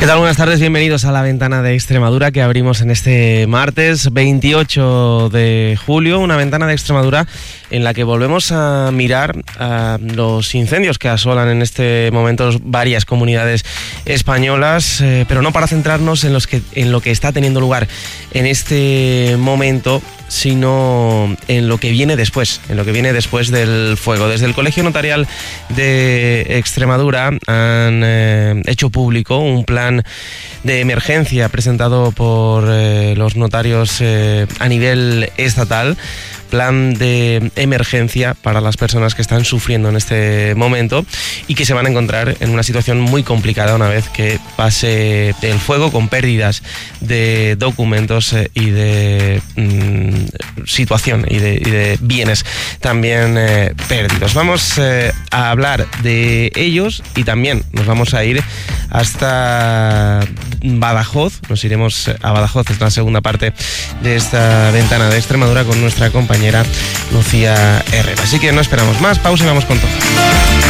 ¿Qué tal? Buenas tardes, bienvenidos a la ventana de Extremadura que abrimos en este martes 28 de julio, una ventana de Extremadura en la que volvemos a mirar a los incendios que asolan en este momento varias comunidades españolas, pero no para centrarnos en lo que está teniendo lugar en este momento, sino en lo que viene después, del fuego. Desde el Colegio Notarial de Extremadura han hecho público un plan de emergencia presentado por los notarios a nivel estatal. Plan de emergencia para las personas que están sufriendo en este momento y que se van a encontrar en una situación muy complicada una vez que pase el fuego, con pérdidas de documentos y de situación y de bienes también perdidos. Vamos a hablar de ellos y también nos vamos a ir hasta Badajoz. Nos iremos a Badajoz, es la segunda parte de esta ventana de Extremadura con nuestra compañera Lucía Herrera. Así que no esperamos más, pausa y vamos con todo.